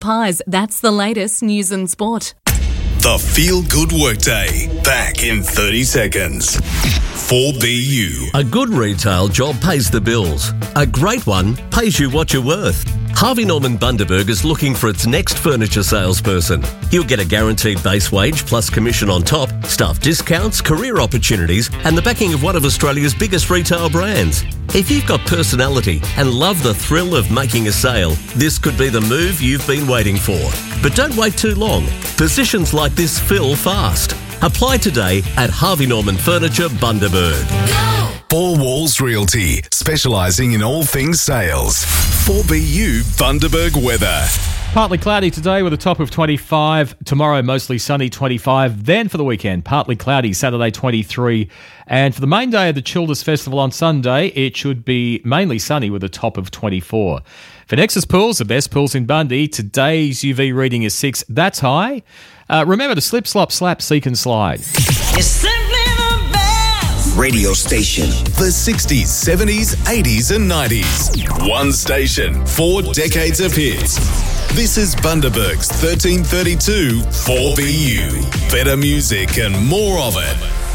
Pies, that's the latest news and sport. The Feel Good Workday, back in 30 seconds. 4BU. A good retail job pays the bills. A great one pays you what you're worth. Harvey Norman Bundaberg is looking for its next furniture salesperson. You'll get a guaranteed base wage plus commission on top, staff discounts, career opportunities, and the backing of one of Australia's biggest retail brands. If you've got personality and love the thrill of making a sale, this could be the move you've been waiting for. But don't wait too long. Positions like this fill fast. Apply today at Harvey Norman Furniture Bundaberg. Four Walls Realty, specialising in all things sales. 4BU Bundaberg weather. Partly cloudy today with a top of 25. Tomorrow, mostly sunny, 25. Then for the weekend, partly cloudy, Saturday, 23. And for the main day of the Childers Festival on Sunday, it should be mainly sunny with a top of 24. For Nexus Pools, the best pools in Bundy, today's UV reading is 6. That's high. Remember to slip, slop, slap, seek and slide. It's simply the best Radio station. The 60s, 70s, 80s and 90s. One station, 4 decades of hits. This is Bundaberg's 1332 4BU. Better music and more of it.